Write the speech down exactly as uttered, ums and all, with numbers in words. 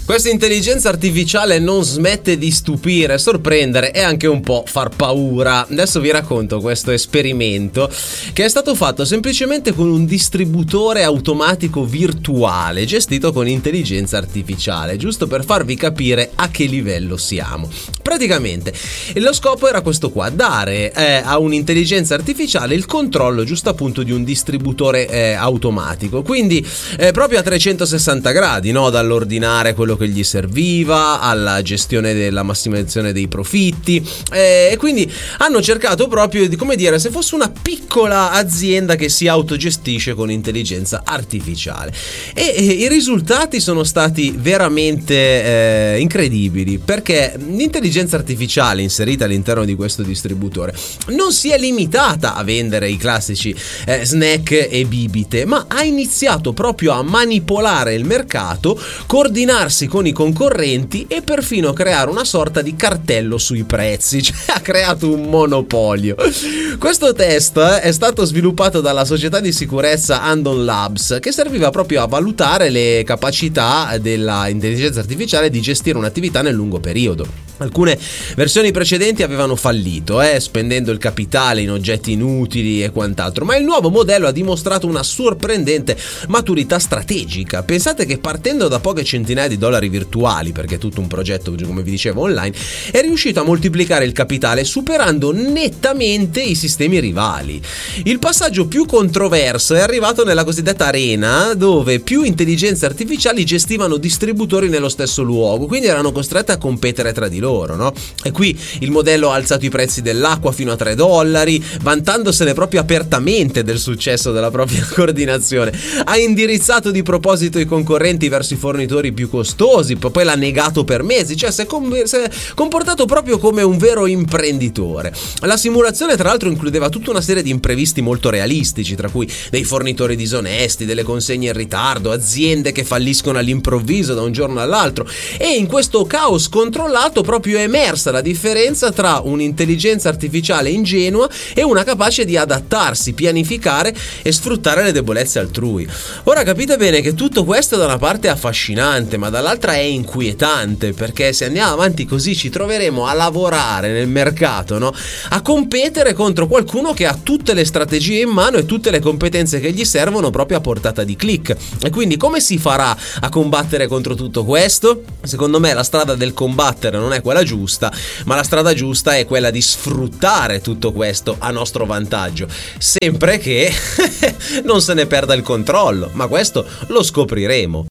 Questa intelligenza artificiale non smette di stupire, sorprendere e anche un po' far paura. Adesso vi racconto questo esperimento che è stato fatto semplicemente con un distributore automatico virtuale gestito con intelligenza artificiale, giusto per farvi capire a che livello siamo. Praticamente lo scopo era questo qua, dare eh, a un'intelligenza artificiale il controllo giusto appunto di un distributore eh, automatico, quindi eh, proprio a trecentosessanta gradi, no? Dall'ordinare quello che gli serviva alla gestione della massimizzazione dei profitti, e quindi hanno cercato proprio di, come dire, se fosse una piccola azienda che si autogestisce con intelligenza artificiale, e, e i risultati sono stati veramente eh, incredibili, perché l'intelligenza artificiale inserita all'interno di questo distributore non si è limitata a vendere i classici eh, snack e bibite, ma ha iniziato proprio a manipolare il mercato, coordinarsi con i concorrenti e perfino creare una sorta di cartello sui prezzi, cioè ha creato un monopolio. Questo test è stato sviluppato dalla società di sicurezza Andon Labs, che serviva proprio a valutare le capacità della intelligenza artificiale di gestire un'attività nel lungo periodo. Alcune versioni precedenti avevano fallito, eh, spendendo il capitale in oggetti inutili e quant'altro, ma il nuovo modello ha dimostrato una sorprendente maturità strategica. Pensate che partendo da poche centinaia di dollari virtuali, perché è tutto un progetto, come vi dicevo, online, è riuscito a moltiplicare il capitale superando nettamente i sistemi rivali. Il passaggio più controverso è arrivato nella cosiddetta arena, dove più intelligenze artificiali gestivano distributori nello stesso luogo, quindi erano costrette a competere tra di loro. No? E qui il modello ha alzato i prezzi dell'acqua fino a tre dollari, vantandosene proprio apertamente del successo della propria coordinazione. Ha indirizzato di proposito i concorrenti verso i fornitori più costosi, poi l'ha negato per mesi, cioè si è, com- si è comportato proprio come un vero imprenditore. La simulazione tra l'altro includeva tutta una serie di imprevisti molto realistici, tra cui dei fornitori disonesti, delle consegne in ritardo, aziende che falliscono all'improvviso da un giorno all'altro, e in questo caos controllato proprio è emersa la differenza tra un'intelligenza artificiale ingenua e una capace di adattarsi, pianificare e sfruttare le debolezze altrui. Ora capite bene che tutto questo da una parte è affascinante, ma dall'altra è inquietante, perché se andiamo avanti così ci troveremo a lavorare nel mercato, no? A competere contro qualcuno che ha tutte le strategie in mano e tutte le competenze che gli servono proprio a portata di click. E quindi come si farà a combattere contro tutto questo? Secondo me la strada del combattere non è quella giusta, ma la strada giusta è quella di sfruttare tutto questo a nostro vantaggio, sempre che non se ne perda il controllo, ma questo lo scopriremo.